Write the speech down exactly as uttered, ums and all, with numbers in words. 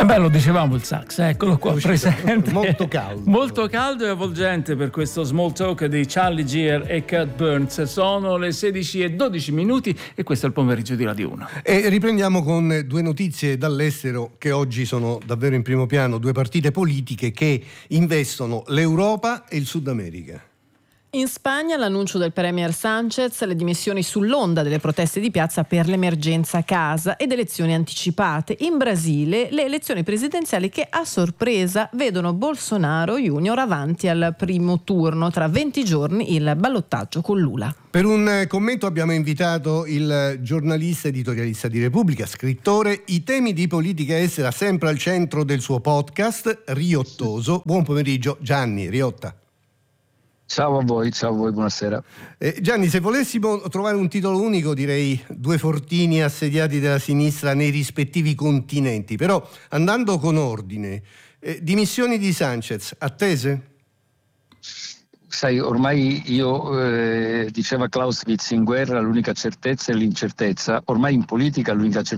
Beh, lo dicevamo il sax, eccolo qua presente. Molto caldo. Molto caldo e avvolgente per questo small talk di Charlie Geer e Cat Burns. Sono le sedici e dodici minuti e questo è il pomeriggio di Radio uno. E riprendiamo con due notizie dall'estero che oggi sono davvero in primo piano, due partite politiche che investono l'Europa e il Sud America. In Spagna l'annuncio del premier Sánchez, le dimissioni sull'onda delle proteste di piazza per l'emergenza casa ed elezioni anticipate. In Brasile le elezioni presidenziali che a sorpresa vedono Bolsonaro Junior avanti al primo turno, tra venti giorni il ballottaggio con Lula. Per un commento abbiamo invitato il giornalista editorialista di Repubblica, scrittore, i temi di politica estera sempre al centro del suo podcast, Riottoso. Buon pomeriggio Gianni Riotta. Ciao a voi, ciao a voi, buonasera. Eh, Gianni, se volessimo trovare un titolo unico, direi due fortini assediati della sinistra nei rispettivi continenti, però andando con ordine, eh, dimissioni di Sánchez, attese? Sai, ormai io, eh, diceva Clausewitz, in guerra l'unica certezza è l'incertezza, ormai in politica l'unica certezza